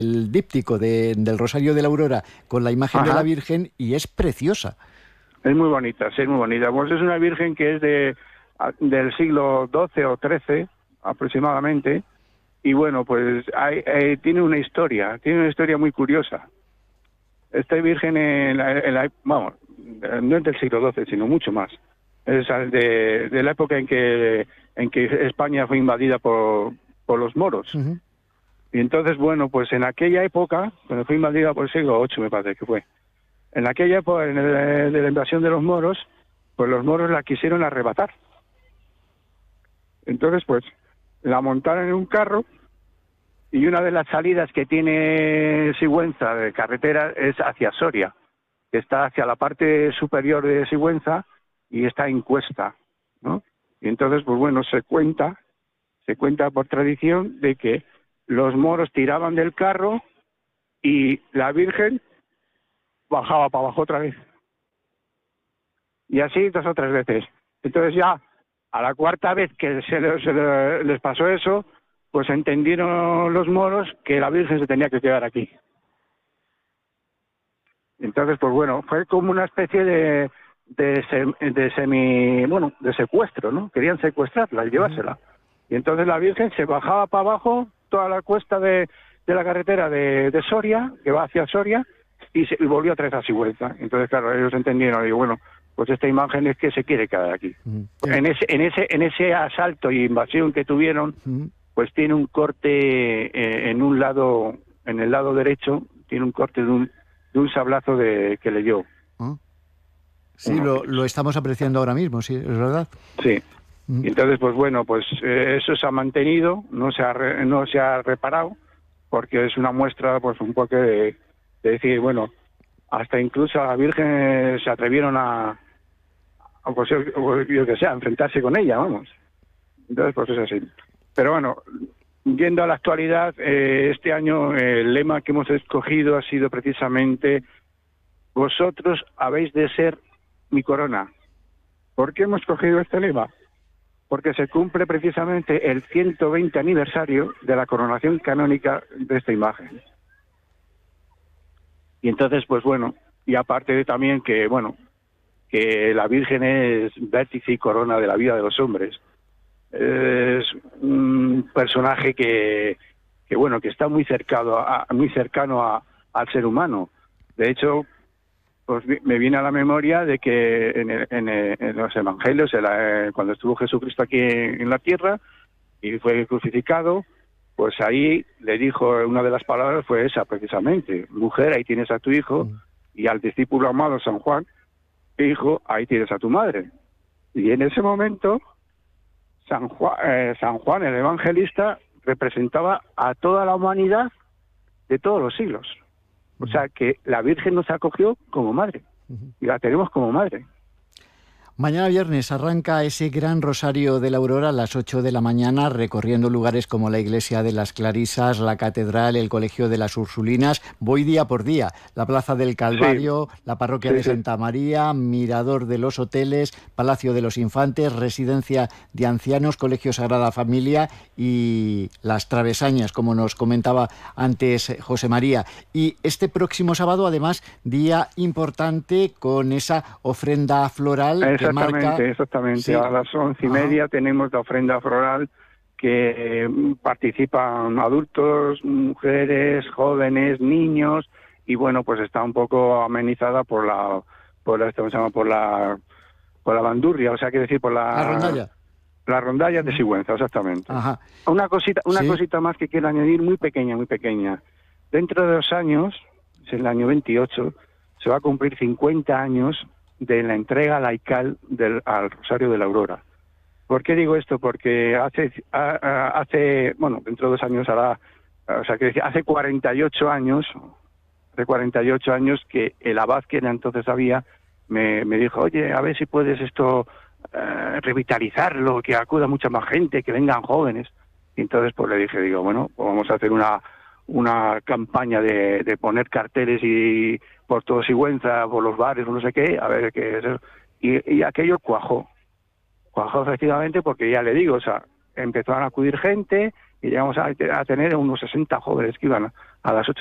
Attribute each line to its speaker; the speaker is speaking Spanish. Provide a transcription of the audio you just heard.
Speaker 1: el díptico del Rosario de la Aurora con la imagen de la Virgen y es preciosa.
Speaker 2: Es muy bonita, sí, es muy bonita. Pues es una Virgen que es del siglo XII o XIII aproximadamente, y bueno, pues tiene una historia muy curiosa. Esta Virgen vamos, no es del siglo XII, sino mucho más. Es de la época en que España fue invadida por los moros.
Speaker 1: Uh-huh.
Speaker 2: Y entonces, bueno, pues en aquella época, cuando fue invadida por el siglo VIII, me parece que fue, en aquella época de la invasión de los moros, pues los moros la quisieron arrebatar. Entonces, pues, la montaron en un carro, y una de las salidas que tiene Sigüenza de carretera es hacia Soria, que está hacia la parte superior de Sigüenza y está en cuesta, ¿no? Y entonces, pues bueno, se cuenta por tradición de que los moros tiraban del carro y la Virgen bajaba para abajo otra vez. Y así 2 o 3 veces. Entonces ya, a la cuarta vez que les pasó eso, pues entendieron los moros que la Virgen se tenía que quedar aquí. Entonces, pues bueno, fue como una especie de secuestro, ¿no? Querían secuestrarla y llevársela. Y entonces la Virgen se bajaba para abajo toda la cuesta de la carretera de Soria, que va hacia Soria, y volvió otra vez a Sigüenza. Entonces, claro, ellos entendieron, y bueno, pues esta imagen es que se quiere quedar aquí. En ese asalto y invasión que tuvieron, pues tiene un corte en el lado derecho, tiene un corte de un sablazo que le dio.
Speaker 1: Sí, lo estamos apreciando ahora mismo, sí, es verdad.
Speaker 2: Sí. Y entonces, pues bueno, pues eso se ha mantenido, no se ha reparado, porque es una muestra, pues un poco de decir, bueno, hasta incluso a la Virgen se atrevieron pues yo que sé, a enfrentarse con ella, vamos. Entonces, pues es así. Pero bueno, yendo a la actualidad, este año el lema que hemos escogido ha sido precisamente: vosotros habéis de ser mi corona. ¿Por qué hemos escogido este lema? Porque se cumple precisamente el 120 aniversario de la coronación canónica de esta imagen. Y entonces, pues bueno, y aparte de también que, bueno, que la Virgen es vértice y corona de la vida de los hombres. Es un personaje que bueno, que está muy cercano al ser humano. De hecho, pues me viene a la memoria de que en los evangelios, cuando estuvo Jesucristo aquí en la tierra y fue crucificado, pues ahí le dijo, una de las palabras fue esa precisamente: mujer, ahí tienes a tu hijo. Y al discípulo amado San Juan, hijo, ahí tienes a tu madre. Y en ese momento San Juan, el evangelista, representaba a toda la humanidad de todos los siglos. O sea que la Virgen nos acogió como madre, y la tenemos como madre.
Speaker 1: Mañana viernes arranca ese gran Rosario de la Aurora a las 8 de la mañana, recorriendo lugares como la Iglesia de las Clarisas, la Catedral, el Colegio de las Ursulinas. Voy día por día: la Plaza del Calvario, la Parroquia de Santa María, Mirador de los Hoteles, Palacio de los Infantes, Residencia de Ancianos, Colegio Sagrada Familia y las Travesañas, como nos comentaba antes José María. Y este próximo sábado, además, día importante con esa ofrenda floral.
Speaker 2: Exactamente. Sí. A las 11:30 tenemos la ofrenda floral, que participan adultos, mujeres, jóvenes, niños, y bueno, pues está un poco amenizada por la bandurria, o sea, quiere decir por la
Speaker 1: rondalla.
Speaker 2: La rondalla de Sigüenza, exactamente.
Speaker 1: Ajá.
Speaker 2: Una cosita más que quiero añadir, muy pequeña. Dentro de 2 años, es el año 28, se va a cumplir 50 años de la entrega laical al Rosario de la Aurora. ¿Por qué digo esto? Porque dentro de 2 años hace 48 años que el abad que entonces había me dijo: oye, a ver si puedes revitalizarlo, que acuda mucha más gente, que vengan jóvenes. Y entonces pues le dije, bueno, pues vamos a hacer una campaña de poner carteles y por todo Sigüenza, por los bares, no sé qué, a ver qué es eso. Y aquello cuajó efectivamente, porque ya le digo, o sea, empezaron a acudir gente, y llegamos a tener unos 60 jóvenes que iban a las 8